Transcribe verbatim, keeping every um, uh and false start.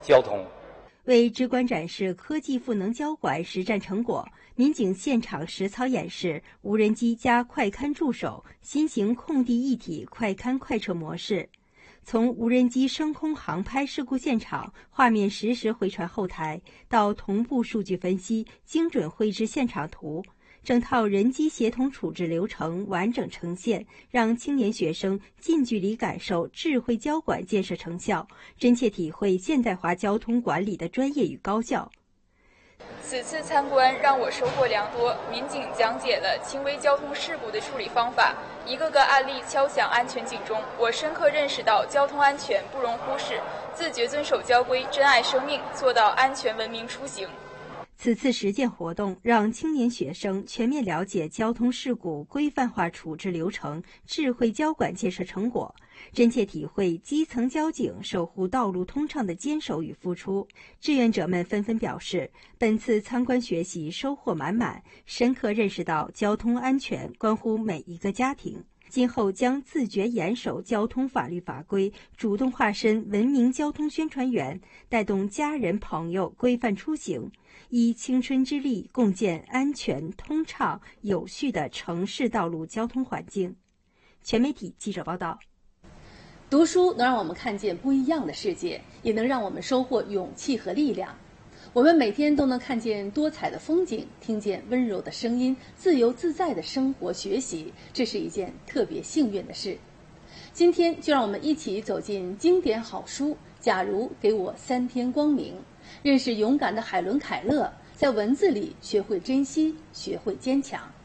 交通。 为直观展示科技赋能交管实战成果，民警现场实操演示无人机加快勘助手新型空地一体快勘快撤模式。从无人机升空航拍事故现场画面实时回传后台，到同步数据分析，精准绘制现场图，整套人机协同处置流程完整呈现，让青年学生近距离感受智慧交管建设成效，真切体会现代化交通管理的专业与高效。 此次参观让我收获良多，民警讲解了轻微交通事故的处理方法，一个个案例敲响安全警钟，我深刻认识到交通安全不容忽视，自觉遵守交规，珍爱生命，做到安全文明出行。 此次实践活动让青年学生全面了解交通事故规范化处置流程、智慧交管建设成果，真切体会基层交警守护道路通畅的坚守与付出。志愿者们纷纷表示，本次参观学习收获满满，深刻认识到交通安全关乎每一个家庭。今后将自觉严守交通法律法规，主动化身文明交通宣传员，带动家人朋友规范出行，以青春之力共建安全、通畅、有序的城市道路交通环境。全媒体记者报道。 读书能让我们看见不一样的世界，也能让我们收获勇气和力量。我们每天都能看见多彩的风景，听见温柔的声音，自由自在的生活学习，这是一件特别幸运的事。今天就让我们一起走进经典好书《假如给我三天光明》，认识勇敢的海伦·凯勒，在文字里学会珍惜，学会坚强。